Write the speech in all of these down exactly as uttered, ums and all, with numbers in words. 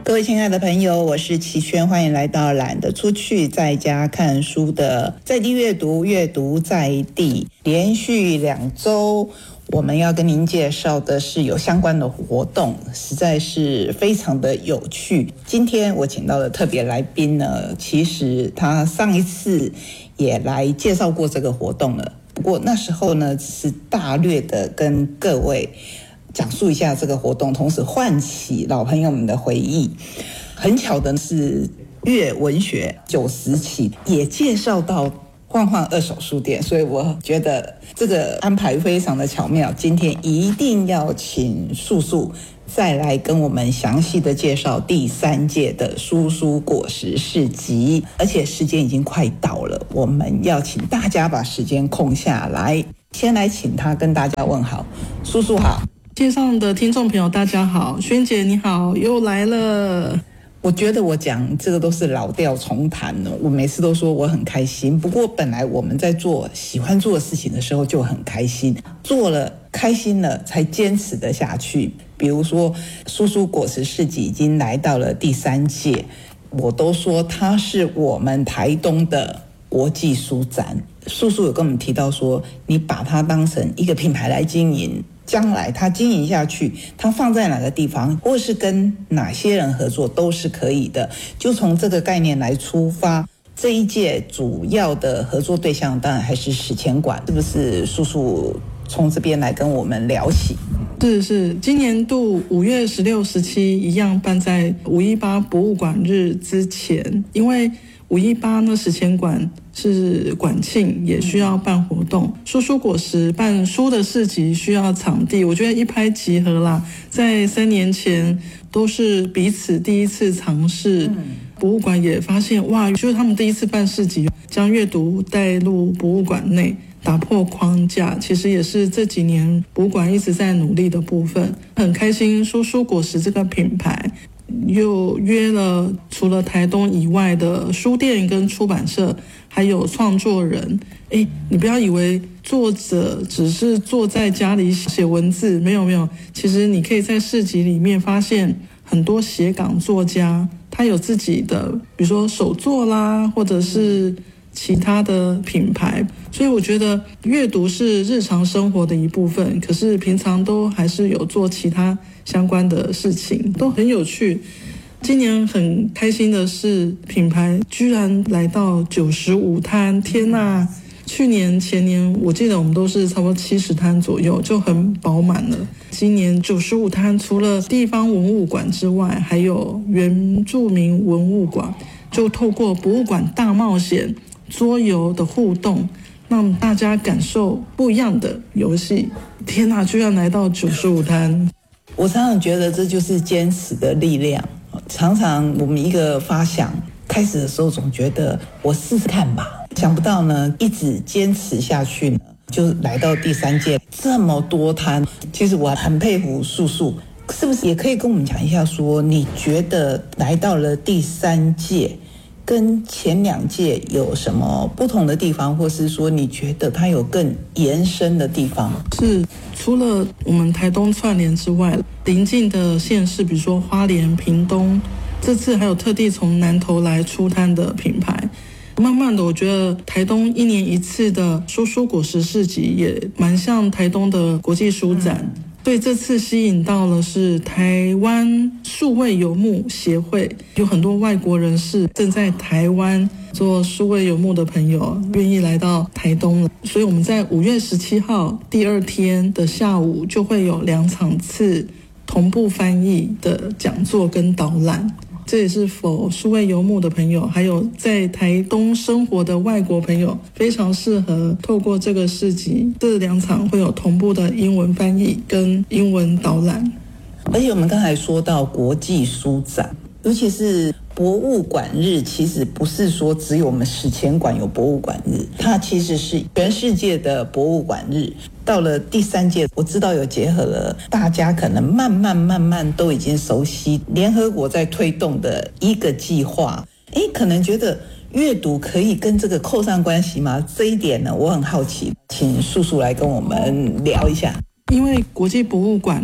各位亲爱的朋友，我是齐轩，欢迎来到懒得出去在家看书的在地阅读，阅读在地。连续两周我们要跟您介绍的是有相关的活动，实在是非常的有趣。今天我请到的特别来宾呢，其实他上一次也来介绍过这个活动了，不过那时候呢只是大略的跟各位讲述一下这个活动，同时唤起老朋友们的回忆。很巧的是，阅文学九十期也介绍到晃晃二手书店，所以我觉得这个安排非常的巧妙。今天一定要请素素再来跟我们详细的介绍第三届的书书果实市集，而且时间已经快到了，我们要请大家把时间空下来。先来请他跟大家问好。素素好。 线上的听众朋友大家好，萱姐你好，又来了。 我觉得我讲这个都是老调重弹了，我每次都说我很开心，不过本来我们在做喜欢做的事情的时候就很开心，做了开心了才坚持得下去。比如说书书果实市集已经来到了第三届，我都说它是我们台东的国际书展。素素有跟我们提到说，你把它当成一个品牌来经营，将来它经营下去，它放在哪个地方，或是跟哪些人合作都是可以的。就从这个概念来出发，这一届主要的合作对象当然还是史前馆，是不是？素素从这边来跟我们聊起。 是是，今年度五月十六、十七一样办在五一八博物馆日之前，因为五一八呢，史前馆是馆庆，也需要办活动。书书果实办书的市集需要场地，我觉得一拍即合啦。在三年前都是彼此第一次尝试，嗯、博物馆也发现哇，就是他们第一次办市集，将阅读带入博物馆内，打破框架，其实也是这几年博物馆一直在努力的部分。很开心，书书果实这个品牌又约了除了台东以外的书店跟出版社，还有创作人。诶，你不要以为作者只是坐在家里写文字，没有没有，其实你可以在市集里面发现很多写港作家，他有自己的比如说手作啦，或者是其他的品牌。所以我觉得阅读是日常生活的一部分，可是平常都还是有做其他相关的事情，都很有趣。今年很开心的是，品牌居然来到九十五摊，天哪！去年前年我记得我们都是差不多七十摊左右，就很饱满了。今年九十五摊，除了地方文物馆之外，还有原住民文物馆，就透过博物馆大冒险桌游的互动，让大家感受不一样的游戏。天哪，居然来到九十五摊！ 我常常觉得这就是坚持的力量。常常我们一个发想开始的时候，总觉得我试试看吧，想不到呢，一直坚持下去呢，就来到第三届这么多摊。其实我很佩服素素，是不是也可以跟我们讲一下说，你觉得来到了第三届跟前两届有什么不同的地方，或是说你觉得它有更延伸的地方？ 是，除了我们台东串联之外，邻近的县市，比如说花莲、屏东，这次还有特地从南投来出摊的品牌。慢慢的，我觉得台东一年一次的书书果实市集也蛮像台东的国际书展。嗯，所以这次吸引到了是台湾数位游牧协会，有很多外国人士正在台湾做数位游牧的朋友愿意来到台东了，所以我们在五月十七号第二天的下午就会有两场次同步翻译的讲座跟导览。这也是否数位游牧的朋友，还有在台东生活的外国朋友，非常适合透过这个市集，这两场会有同步的英文翻译跟英文导览。 而且我们刚才说到国际书展，尤其是博物馆日，其实不是说只有我们史前馆有博物馆日，它其实是全世界的博物馆日。到了第三届，我知道有结合了大家可能慢慢慢慢都已经熟悉联合国在推动的一个计划。诶，可能觉得阅读可以跟这个扣上关系吗？这一点呢，我很好奇，请素素来跟我们聊一下。 因为国际博物馆日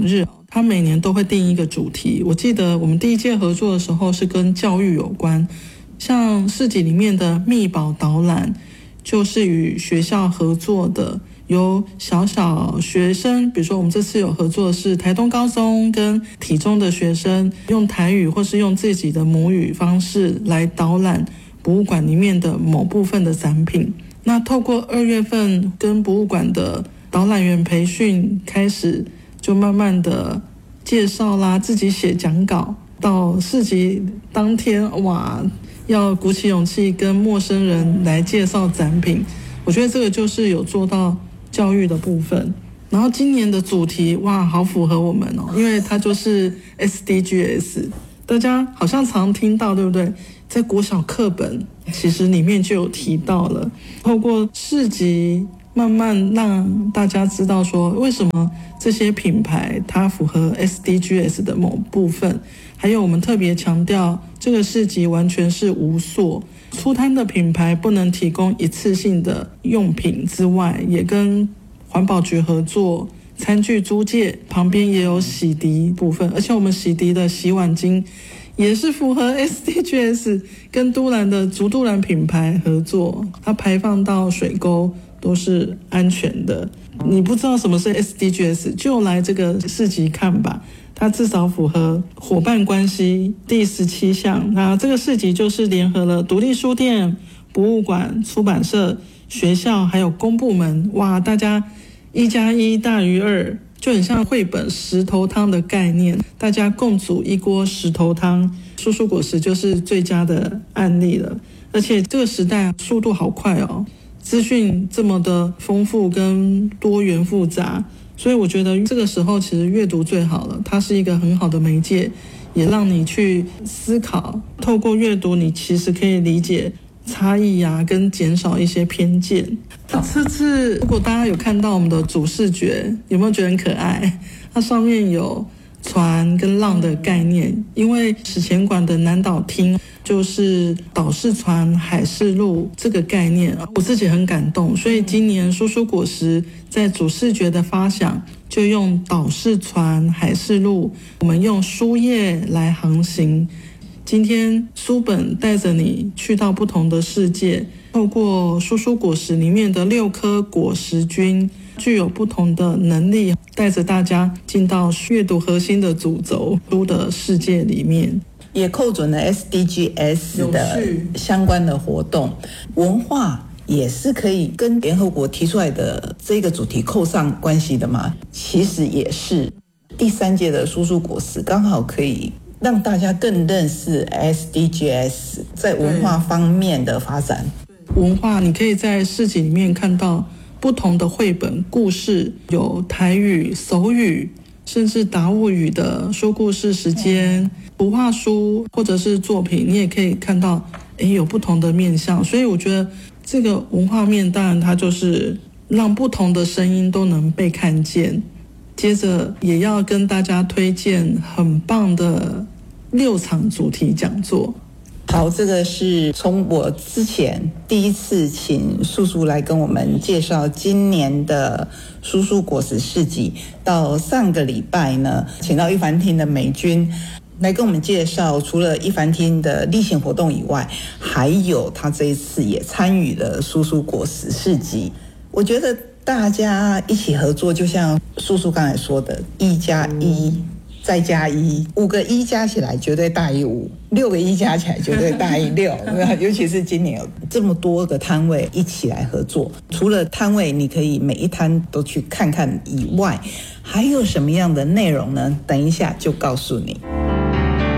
它每年都会定一个主题。我记得我们第一届合作的时候是跟教育有关，像市集里面的密宝导览就是与学校合作的，由小小学生，比如说我们这次有合作的是台东高中跟体中的学生，用台语或是用自己的母语方式来导览博物馆里面的某部分的展品。那透过二月份跟博物馆的导览员培训开始，就慢慢的介绍啦，自己写讲稿，到市集当天，哇，要鼓起勇气跟陌生人来介绍展品。我觉得这个就是有做到教育的部分。然后今年的主题，哇，好符合我们哦，因为它就是 S D G S， 大家好像常听到，对不对？在国小课本其实里面就有提到了，透过市集慢慢让大家知道说，为什么这些品牌它符合 S D G S 的某部分。还有我们特别强调，这个市集完全是无塑，出摊的品牌不能提供一次性的用品之外，也跟环保局合作，餐具租借旁边也有洗涤部分，而且我们洗涤的洗碗巾也是符合 S D G S， 跟都兰的竹都兰品牌合作，它排放到水沟都是安全的。你不知道什么是 S D G S， 就来这个市集看吧，它至少符合伙伴关系第十七项。那这个市集就是联合了独立书店、博物馆、出版社、学校还有公部门，哇，大家一加一大于二，就很像绘本石头汤的概念，大家共煮一锅石头汤，叔叔果实就是最佳的案例了。而且这个时代速度好快哦，资讯这么的丰富跟多元复杂，所以我觉得这个时候其实阅读最好了，它是一个很好的媒介，也让你去思考，透过阅读你其实可以理解差异啊，跟减少一些偏见。这次如果大家有看到我们的主视觉，有没有觉得很可爱？它上面有船跟浪的概念，因为史前馆的南岛厅就是岛式船海事路这个概念，我自己很感动，所以今年叔叔果实在主视觉的发想就用岛式船海事路，我们用书页来航行。今天书本带着你去到不同的世界，透过叔叔果实里面的六颗果实菌具有不同的能力，带着大家进到阅读核心的主轴书的世界里面， 也扣准了 S D G S 的相关的活动。文化也是可以跟联合国提出来的这个主题扣上关系的吗？其实也是。第三届的叔叔果实刚好可以让大家更认识 S D G S 在文化方面的发展。 文化你可以在市集里面看到不同的绘本故事，有台语、手语，甚至达悟语的说故事时间，图画书或者是作品，你也可以看到诶有不同的面向。所以我觉得这个文化面当然它就是让不同的声音都能被看见。接着也要跟大家推荐很棒的六场主题讲座。 好，这个是从我之前第一次请叔叔来跟我们介绍今年的叔叔果实市集，到上个礼拜呢，请到一凡厅的美君来跟我们介绍，除了一凡厅的例行活动以外，还有他这一次也参与了叔叔果实市集。我觉得大家一起合作，就像叔叔刚才说的，一加一再加一，五个一加起来绝对大于五，六个一加起来绝对大于六。尤其是今年有这么多个摊位一起来合作，除了摊位你可以每一摊都去看看以外，还有什么样的内容呢？等一下就告诉你。